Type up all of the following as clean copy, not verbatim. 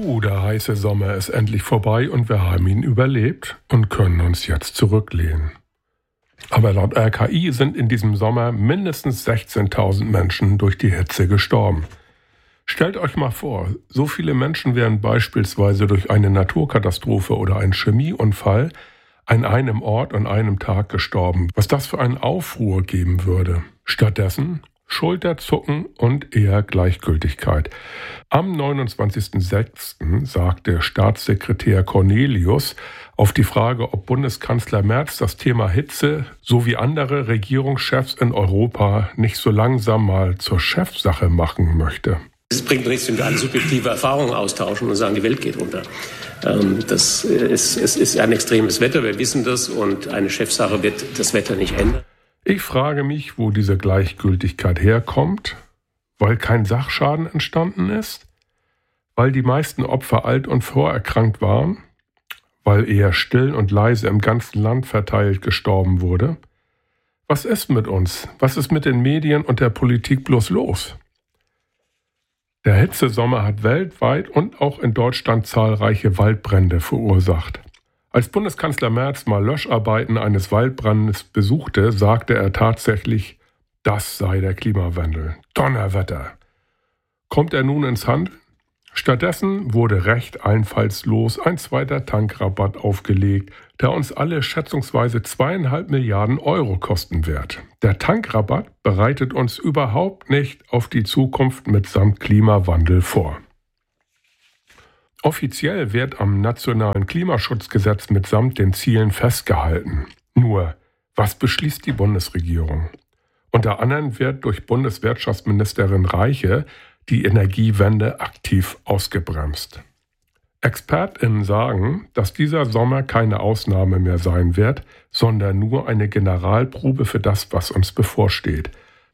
Der heiße Sommer ist endlich vorbei und wir haben ihn überlebt und können uns jetzt zurücklehnen. Aber laut RKI sind in diesem Sommer mindestens 16.000 Menschen durch die Hitze gestorben. Stellt euch mal vor, so viele Menschen wären beispielsweise durch eine Naturkatastrophe oder einen Chemieunfall an einem Ort an einem Tag gestorben, was das für einen Aufruhr geben würde. Stattdessen Schulterzucken und eher Gleichgültigkeit. Am 29.06. sagte Staatssekretär Cornelius auf die Frage, ob Bundeskanzler Merz das Thema Hitze sowie andere Regierungschefs in Europa nicht so langsam mal zur Chefsache machen möchte. Es bringt nichts, wenn wir alle subjektive Erfahrungen austauschen und sagen, die Welt geht unter. Es ist ein extremes Wetter, wir wissen das, und eine Chefsache wird das Wetter nicht ändern. Ich frage mich, wo diese Gleichgültigkeit herkommt, weil kein Sachschaden entstanden ist, weil die meisten Opfer alt und vorerkrankt waren, weil eher still und leise im ganzen Land verteilt gestorben wurde. Was ist mit uns? Was ist mit den Medien und der Politik bloß los? Der Hitzesommer hat weltweit und auch in Deutschland zahlreiche Waldbrände verursacht. Als Bundeskanzler Merz mal Löscharbeiten eines Waldbrandes besuchte, sagte er tatsächlich, das sei der Klimawandel. Donnerwetter! Kommt er nun ins Handeln? Stattdessen wurde recht einfallslos ein zweiter Tankrabatt aufgelegt, der uns alle schätzungsweise 2,5 Milliarden Euro kosten wird. Der Tankrabatt bereitet uns überhaupt nicht auf die Zukunft mitsamt Klimawandel vor. Offiziell wird am Nationalen Klimaschutzgesetz mitsamt den Zielen festgehalten. Nur, was beschließt die Bundesregierung? Unter anderem wird durch Bundeswirtschaftsministerin Reiche die Energiewende aktiv ausgebremst. ExpertInnen sagen, dass dieser Sommer keine Ausnahme mehr sein wird, sondern nur eine Generalprobe für das, was uns bevorsteht.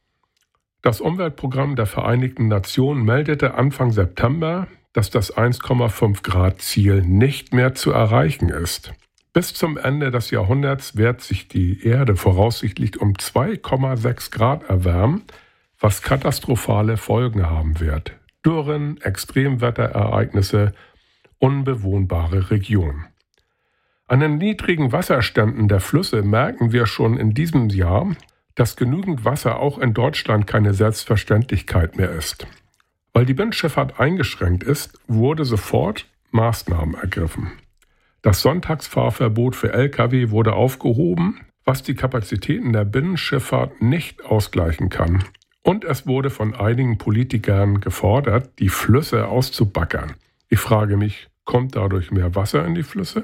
Das Umweltprogramm der Vereinigten Nationen meldete Anfang September, dass das 1,5 Grad Ziel nicht mehr zu erreichen ist. Bis zum Ende des Jahrhunderts wird sich die Erde voraussichtlich um 2,6 Grad erwärmen, was katastrophale Folgen haben wird. Dürren, Extremwetterereignisse, unbewohnbare Regionen. An den niedrigen Wasserständen der Flüsse merken wir schon in diesem Jahr, dass genügend Wasser auch in Deutschland keine Selbstverständlichkeit mehr ist. Weil die Binnenschifffahrt eingeschränkt ist, wurde sofort Maßnahmen ergriffen. Das Sonntagsfahrverbot für Lkw wurde aufgehoben, was die Kapazitäten der Binnenschifffahrt nicht ausgleichen kann. Und es wurde von einigen Politikern gefordert, die Flüsse auszubaggern. Ich frage mich, kommt dadurch mehr Wasser in die Flüsse?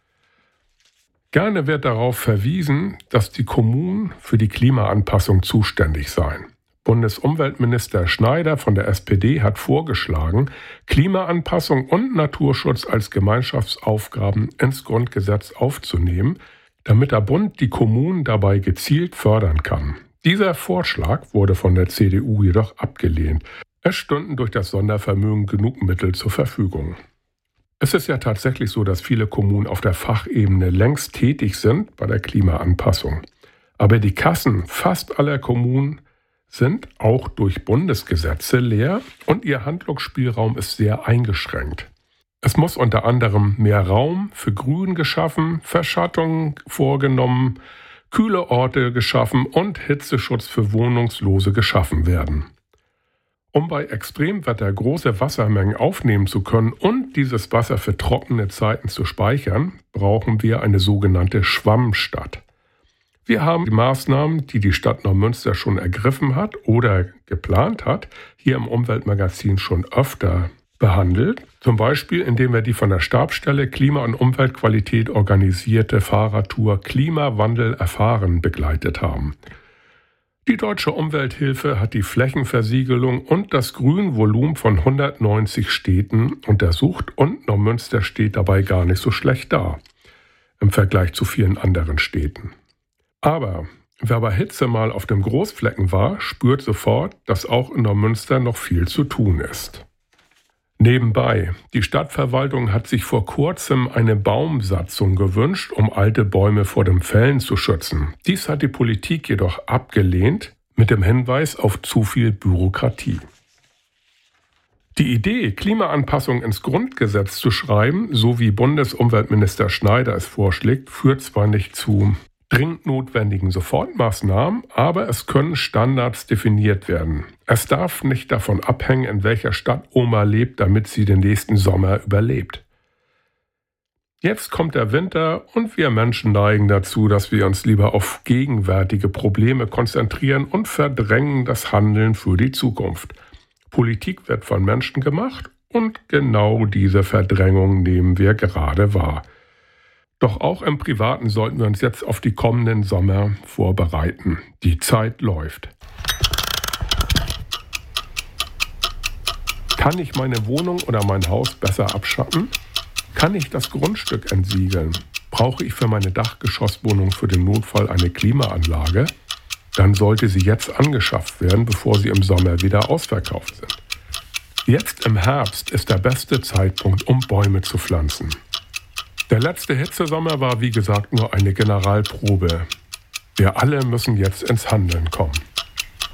Gerne wird darauf verwiesen, dass die Kommunen für die Klimaanpassung zuständig seien. Bundesumweltminister Schneider von der SPD hat vorgeschlagen, Klimaanpassung und Naturschutz als Gemeinschaftsaufgaben ins Grundgesetz aufzunehmen, damit der Bund die Kommunen dabei gezielt fördern kann. Dieser Vorschlag wurde von der CDU jedoch abgelehnt. Es stünden durch das Sondervermögen genug Mittel zur Verfügung. Es ist ja tatsächlich so, dass viele Kommunen auf der Fachebene längst tätig sind bei der Klimaanpassung. Aber die Kassen fast aller Kommunen sind auch durch Bundesgesetze leer und ihr Handlungsspielraum ist sehr eingeschränkt. Es muss unter anderem mehr Raum für Grün geschaffen, Verschattung vorgenommen, kühle Orte geschaffen und Hitzeschutz für Wohnungslose geschaffen werden. Um bei Extremwetter große Wassermengen aufnehmen zu können und dieses Wasser für trockene Zeiten zu speichern, brauchen wir eine sogenannte Schwammstadt. Wir haben die Maßnahmen, die die Stadt Neumünster schon ergriffen hat oder geplant hat, hier im Umweltmagazin schon öfter behandelt. Zum Beispiel, indem wir die von der Stabsstelle Klima- und Umweltqualität organisierte Fahrradtour Klimawandel erfahren begleitet haben. Die Deutsche Umwelthilfe hat die Flächenversiegelung und das Grünvolumen von 190 Städten untersucht und Neumünster steht dabei gar nicht so schlecht da im Vergleich zu vielen anderen Städten. Aber wer bei Hitze mal auf dem Großflecken war, spürt sofort, dass auch in Neumünster noch viel zu tun ist. Nebenbei, die Stadtverwaltung hat sich vor kurzem eine Baumsatzung gewünscht, um alte Bäume vor dem Fällen zu schützen. Dies hat die Politik jedoch abgelehnt, mit dem Hinweis auf zu viel Bürokratie. Die Idee, Klimaanpassung ins Grundgesetz zu schreiben, so wie Bundesumweltminister Schneider es vorschlägt, führt zwar nicht zu dringend notwendigen Sofortmaßnahmen, aber es können Standards definiert werden. Es darf nicht davon abhängen, in welcher Stadt Oma lebt, damit sie den nächsten Sommer überlebt. Jetzt kommt der Winter und wir Menschen neigen dazu, dass wir uns lieber auf gegenwärtige Probleme konzentrieren und verdrängen das Handeln für die Zukunft. Politik wird von Menschen gemacht und genau diese Verdrängung nehmen wir gerade wahr. Doch auch im Privaten sollten wir uns jetzt auf die kommenden Sommer vorbereiten. Die Zeit läuft. Kann ich meine Wohnung oder mein Haus besser abschatten? Kann ich das Grundstück entsiegeln? Brauche ich für meine Dachgeschosswohnung für den Notfall eine Klimaanlage? Dann sollte sie jetzt angeschafft werden, bevor sie im Sommer wieder ausverkauft sind. Jetzt im Herbst ist der beste Zeitpunkt, um Bäume zu pflanzen. Der letzte Hitzesommer war, wie gesagt, nur eine Generalprobe. Wir alle müssen jetzt ins Handeln kommen.